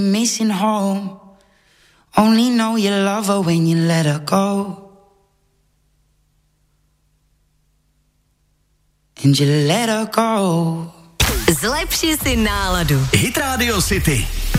Missing home. Only know you love her when you let her go. And you let her go. Zlepši si náladu. Hit Radio City.